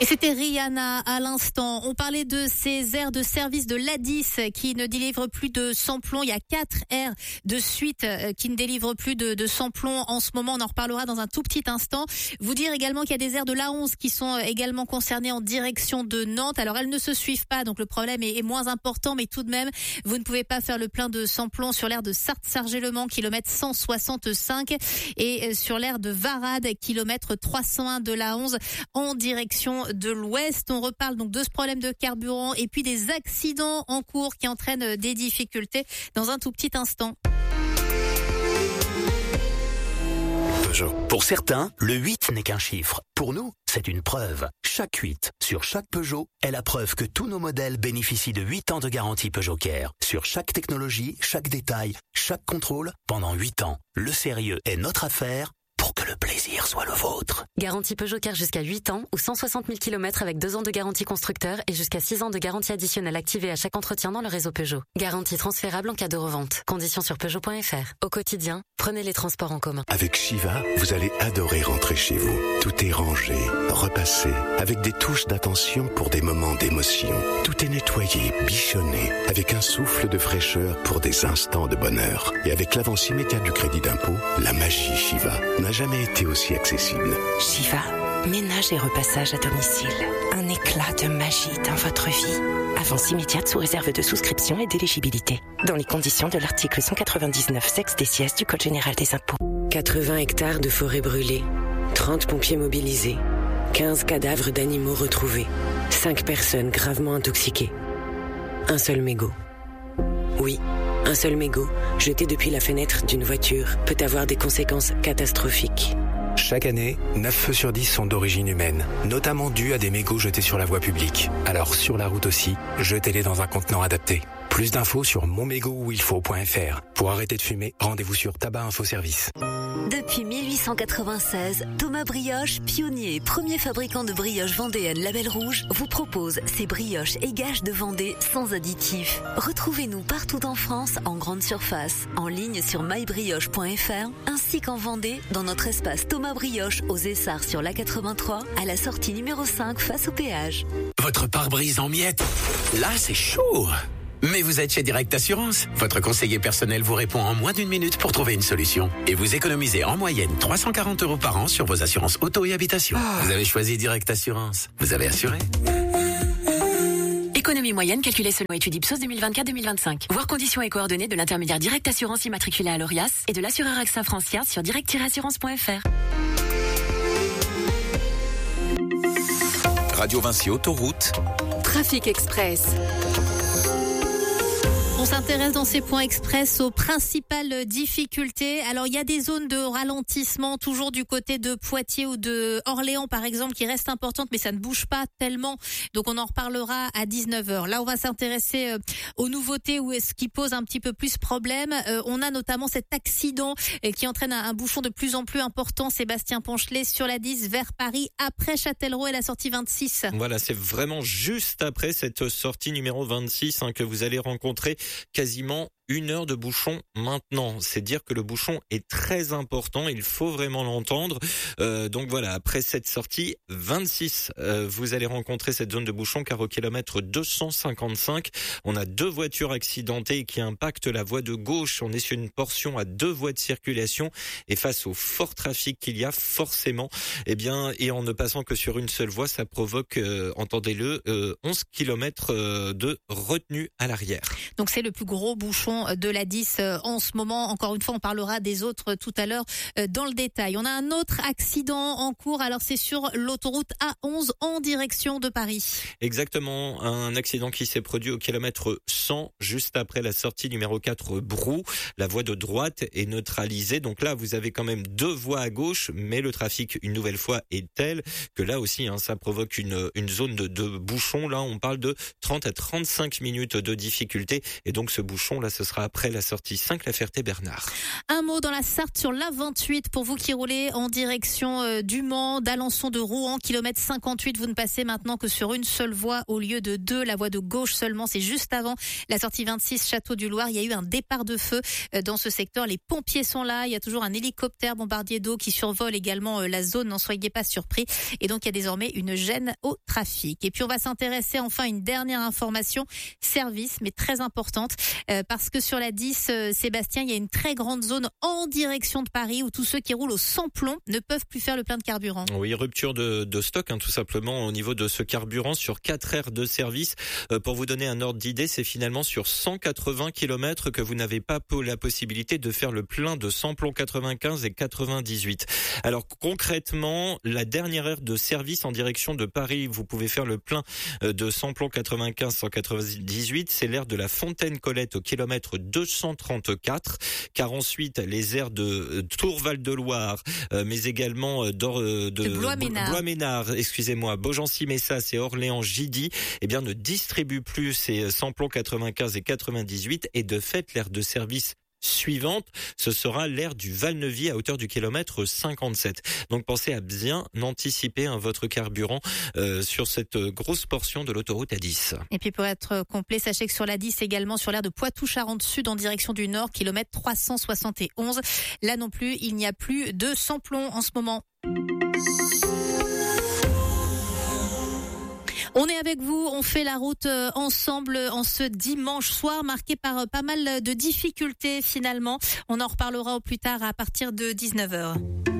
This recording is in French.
Et c'était Rihanna à l'instant. On parlait de ces aires de service de l'A10 qui ne délivrent plus de samplon. Il y a 4 aires de suite qui ne délivrent plus de samplon en ce moment. On en reparlera dans un tout petit instant. Vous dire également qu'il y a des aires de l'A11 qui sont également concernées en direction de Nantes. Alors elles ne se suivent pas, donc le problème est moins important, mais tout de même, vous ne pouvez pas faire le plein de samplon sur l'aire de Sarthe-Sargé-le-Mans, kilomètre 165, et sur l'aire de Varade, kilomètre 301 de l'A11 en direction de l'Ouest. On reparle donc de ce problème de carburant et puis des accidents en cours qui entraînent des difficultés dans un tout petit instant. Peugeot. Pour certains, le 8 n'est qu'un chiffre. Pour nous, c'est une preuve. Chaque 8 sur chaque Peugeot est la preuve que tous nos modèles bénéficient de 8 ans de garantie Peugeot Care. Sur chaque technologie, chaque détail, chaque contrôle, pendant 8 ans. Le sérieux est notre affaire pour que le plaisir soit le vôtre. Garantie Peugeot Care jusqu'à 8 ans ou 160 000 km avec 2 ans de garantie constructeur et jusqu'à 6 ans de garantie additionnelle activée à chaque entretien dans le réseau Peugeot. Garantie transférable en cas de revente. Conditions sur Peugeot.fr. Au quotidien, prenez les transports en commun. Avec Shiva, vous allez adorer rentrer chez vous. Tout est rangé, repassé, avec des touches d'attention pour des moments d'émotion. Tout est nettoyé, bichonné, avec un souffle de fraîcheur pour des instants de bonheur. Et avec l'avance immédiate du crédit d'impôt, la magie Shiva n'a jamais été aussi accessible. Shiva, ménage et repassage à domicile. Un éclat de magie dans votre vie. Avance immédiate sous réserve de souscription et d'éligibilité. Dans les conditions de l'article 199 sexe des sièges du Code général des impôts. 80 hectares de forêt brûlée, 30 pompiers mobilisés, 15 cadavres d'animaux retrouvés, 5 personnes gravement intoxiquées. Un seul mégot. Oui, un seul mégot, jeté depuis la fenêtre d'une voiture, peut avoir des conséquences catastrophiques. Chaque année, 9 feux sur 10 sont d'origine humaine, notamment dus à des mégots jetés sur la voie publique. Alors sur la route aussi, jetez-les dans un contenant adapté. Plus d'infos sur monmégotuilfaut.fr. Pour arrêter de fumer, rendez-vous sur Tabac Info Service. Depuis 1896, Thomas Brioche, pionnier et premier fabricant de brioches vendéennes Label Rouge, vous propose ses brioches et gages de Vendée sans additifs. Retrouvez-nous partout en France, en grande surface, en ligne sur mybrioche.fr, ainsi qu'en Vendée, dans notre espace Thomas Brioche aux Essarts sur l'A83, à la sortie numéro 5 face au péage. Votre pare-brise en miettes, là c'est chaud. Mais vous êtes chez Direct Assurance. Votre conseiller personnel vous répond en moins d'1 minute pour trouver une solution. Et vous économisez en moyenne 340 € par an sur vos assurances auto et habitation. Vous avez choisi Direct Assurance. Vous avez assuré. Économie moyenne calculée selon étude Ipsos 2024-2025. Voir conditions et coordonnées de l'intermédiaire Direct Assurance immatriculé à l'ORIAS et de l'assureur AXA Francia sur direct-assurance.fr. Radio Vinci Autoroute. Trafic Express. On s'intéresse dans ces points express aux principales difficultés. Alors, il y a des zones de ralentissement, toujours du côté de Poitiers ou de Orléans, par exemple, qui restent importantes, mais ça ne bouge pas tellement. Donc, on en reparlera à 19h. Là, on va s'intéresser aux nouveautés ou ce qui pose un petit peu plus problème. On a notamment cet accident qui entraîne un bouchon de plus en plus important. Sébastien Ponchelet sur la 10 vers Paris, après Châtellerault et la sortie 26. Voilà, c'est vraiment juste après cette sortie numéro 26 que vous allez rencontrer quasiment 1 heure de bouchon maintenant. C'est dire que le bouchon est très important, il faut vraiment l'entendre. Donc voilà, après cette sortie 26, vous allez rencontrer cette zone de bouchon car au kilomètre 255, on a 2 voitures accidentées qui impactent la voie de gauche. On est sur une portion à 2 voies de circulation et face au fort trafic qu'il y a forcément, et en ne passant que sur une seule voie, ça provoque, entendez-le, 11 km de retenue à l'arrière. Donc c'est le plus gros bouchon de la 10 en ce moment. Encore une fois, on parlera des autres tout à l'heure dans le détail. On a un autre accident en cours. Alors c'est sur l'autoroute A11 en direction de Paris. Exactement, un accident qui s'est produit au kilomètre 100 juste après la sortie numéro 4 Brou. La voie de droite est neutralisée. Donc là, vous avez quand même 2 voies à gauche, mais le trafic une nouvelle fois est tel que là aussi, ça provoque une zone de bouchon. Là, on parle de 30 à 35 minutes de difficulté et Et donc ce bouchon là, ce sera après la sortie 5 La Ferté-Bernard. Un mot dans la Sarthe sur l'A28 pour vous qui roulez en direction du Mans, d'Alençon, de Rouen, kilomètre 58. Vous ne passez maintenant que sur une seule voie au lieu de deux. La voie de gauche seulement, c'est juste avant la sortie 26 Château du Loir. Il y a eu un départ de feu dans ce secteur. Les pompiers sont là. Il y a toujours un hélicoptère bombardier d'eau qui survole également la zone. N'en soyez pas surpris. Et donc il y a désormais une gêne au trafic. Et puis on va s'intéresser enfin à une dernière information, service, mais très importante, parce que sur la 10, Sébastien, il y a une très grande zone en direction de Paris où tous ceux qui roulent au sans-plomb ne peuvent plus faire le plein de carburant. Oui, rupture de stock, tout simplement au niveau de ce carburant sur 4 aires de service. Pour vous donner un ordre d'idée, c'est finalement sur 180 km que vous n'avez pas la possibilité de faire le plein de sans-plomb 95 et 98. Alors concrètement, la dernière aire de service en direction de Paris, vous pouvez faire le plein de sans-plomb 95 198, c'est l'aire de la Fontaine-Colette au kilomètre 234, car ensuite les aires de Tour-Val-de-Loire, mais également de Blois-Ménard, excusez-moi, Beaugency-Messas et Orléans-Gidy, eh bien ne distribuent plus ces sans-plomb 95 et 98, et de fait l'aire de service suivante, ce sera l'aire du Val-Neuvy à hauteur du kilomètre 57. Donc pensez à bien anticiper votre carburant sur cette grosse portion de l'autoroute A10. Et puis pour être complet, sachez que sur la 10 également, sur l'aire de Poitou-Charentes-Sud en direction du Nord, kilomètre 371. Là non plus, il n'y a plus de sans-plomb en ce moment. On est avec vous, on fait la route ensemble en ce dimanche soir, marqué par pas mal de difficultés finalement. On en reparlera au plus tard à partir de 19h.